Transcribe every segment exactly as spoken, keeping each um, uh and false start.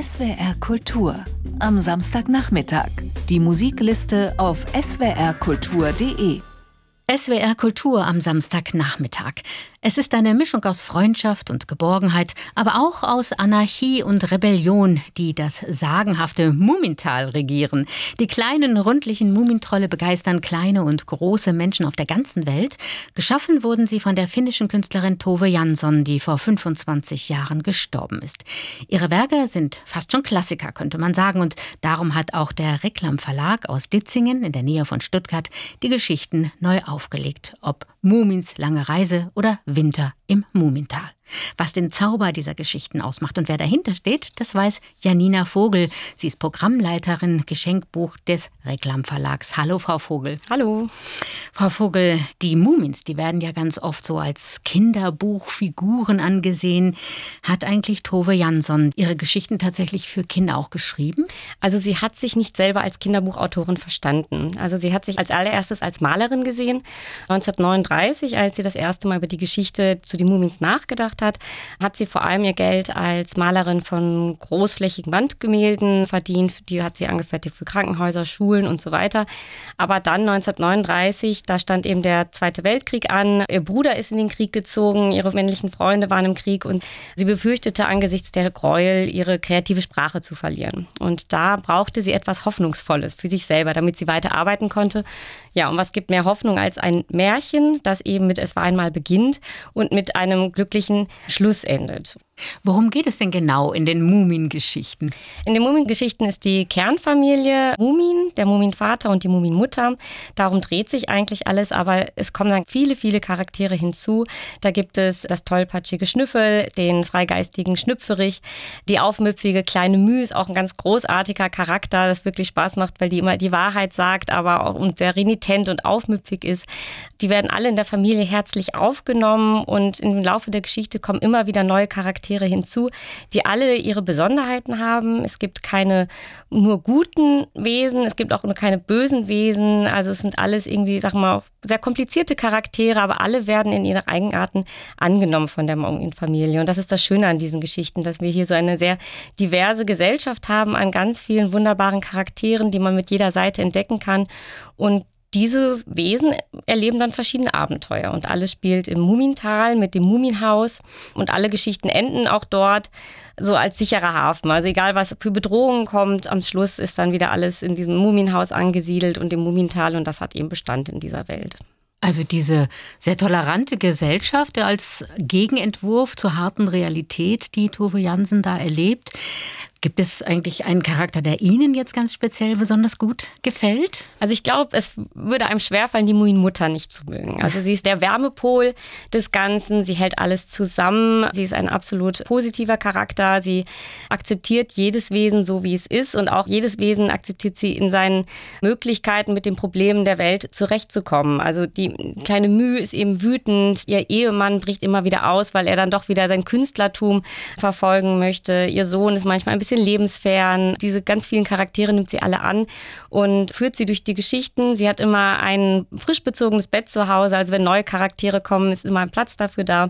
S W R Kultur am Samstagnachmittag. Die Musikliste auf s w r kultur punkt d e. S W R Kultur am Samstagnachmittag. Es ist eine Mischung aus Freundschaft und Geborgenheit, aber auch aus Anarchie und Rebellion, die das sagenhafte Mumintal regieren. Die kleinen, rundlichen Mumintrolle begeistern kleine und große Menschen auf der ganzen Welt. Geschaffen wurden sie von der finnischen Künstlerin Tove Jansson, die vor fünfundzwanzig Jahren gestorben ist. Ihre Werke sind fast schon Klassiker, könnte man sagen, und darum hat auch der Reklam Verlag aus Ditzingen in der Nähe von Stuttgart die Geschichten neu aufgelegt, ob Mumins lange Reise oder Winter im Mumintal. Was den Zauber dieser Geschichten ausmacht und wer dahinter steht, das weiß Janina Vogel. Sie ist Programmleiterin Geschenkbuch des Reklam Verlags. Hallo, Frau Vogel. Hallo. Frau Vogel, die Mumins, die werden ja ganz oft so als Kinderbuchfiguren angesehen. Hat eigentlich Tove Jansson ihre Geschichten tatsächlich für Kinder auch geschrieben? Also sie hat sich nicht selber als Kinderbuchautorin verstanden. Also sie hat sich als allererstes als Malerin gesehen. neunzehnhundertneununddreißig, als sie das erste Mal über die Geschichte zu den Mumins nachgedacht hat, hat sie vor allem ihr Geld als Malerin von großflächigen Wandgemälden verdient. Die hat sie angefertigt für Krankenhäuser, Schulen und so weiter. Aber dann neunzehnhundertneununddreißig, da stand eben der Zweite Weltkrieg an. Ihr Bruder ist in den Krieg gezogen, ihre männlichen Freunde waren im Krieg und sie befürchtete angesichts der Gräuel, ihre kreative Sprache zu verlieren. Und da brauchte sie etwas Hoffnungsvolles für sich selber, damit sie weiter arbeiten konnte. Ja, und was gibt mehr Hoffnung als ein Märchen, das eben mit Es war einmal beginnt und mit einem glücklichen Schluss endet. Worum geht es denn genau in den Mumin-Geschichten? In den Mumin-Geschichten ist die Kernfamilie Mumin, der Muminvater und die Muminmutter. Darum dreht sich eigentlich alles, aber es kommen dann viele, viele Charaktere hinzu. Da gibt es das tollpatschige Schnüffel, den freigeistigen Schnüpferich, die aufmüpfige kleine Müh ist auch ein ganz großartiger Charakter, das wirklich Spaß macht, weil die immer die Wahrheit sagt, aber auch und sehr renitent und aufmüpfig ist. Die werden alle in der Familie herzlich aufgenommen und im Laufe der Geschichte kommen immer wieder neue Charaktere hinzu, die alle ihre Besonderheiten haben. Es gibt keine nur guten Wesen, es gibt auch nur keine bösen Wesen. Also es sind alles irgendwie, sag mal, sehr komplizierte Charaktere, aber alle werden in ihren Eigenarten angenommen von der Mumin-Familie. Und das ist das Schöne an diesen Geschichten, dass wir hier so eine sehr diverse Gesellschaft haben an ganz vielen wunderbaren Charakteren, die man mit jeder Seite entdecken kann. Und diese Wesen erleben dann verschiedene Abenteuer und alles spielt im Mumintal mit dem Muminhaus und alle Geschichten enden auch dort so als sicherer Hafen. Also egal, was für Bedrohungen kommt, am Schluss ist dann wieder alles in diesem Muminhaus angesiedelt und im Mumintal und das hat eben Bestand in dieser Welt. Also diese sehr tolerante Gesellschaft als Gegenentwurf zur harten Realität, die Tove Jansson da erlebt. Gibt es eigentlich einen Charakter, der Ihnen jetzt ganz speziell besonders gut gefällt? Also ich glaube, es würde einem schwerfallen, die Muminmutter nicht zu mögen. Also sie ist der Wärmepol des Ganzen, sie hält alles zusammen, sie ist ein absolut positiver Charakter, sie akzeptiert jedes Wesen so, wie es ist und auch jedes Wesen akzeptiert sie in seinen Möglichkeiten, mit den Problemen der Welt zurechtzukommen. Also die kleine Müh ist eben wütend, ihr Ehemann bricht immer wieder aus, weil er dann doch wieder sein Künstlertum verfolgen möchte. Ihr Sohn ist manchmal ein bisschen lebensfern. Diese ganz vielen Charaktere nimmt sie alle an und führt sie durch die Geschichten. Sie hat immer ein frisch bezogenes Bett zu Hause. Also wenn neue Charaktere kommen, ist immer ein Platz dafür da.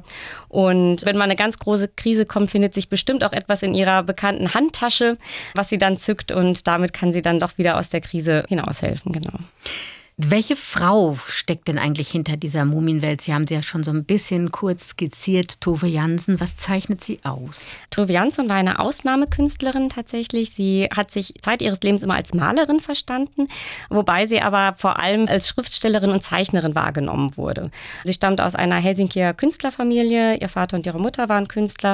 Und wenn mal eine ganz große Krise kommt, findet sich bestimmt auch etwas in ihrer bekannten Handtasche, was sie dann zückt und damit kann sie dann doch wieder aus der Krise hinaushelfen. Genau. Welche Frau steckt denn eigentlich hinter dieser Muminwelt? Sie haben sie ja schon so ein bisschen kurz skizziert. Tove Jansson, was zeichnet sie aus? Tove Jansson war eine Ausnahmekünstlerin tatsächlich. Sie hat sich Zeit ihres Lebens immer als Malerin verstanden, wobei sie aber vor allem als Schriftstellerin und Zeichnerin wahrgenommen wurde. Sie stammt aus einer Helsinkier Künstlerfamilie. Ihr Vater und ihre Mutter waren Künstler.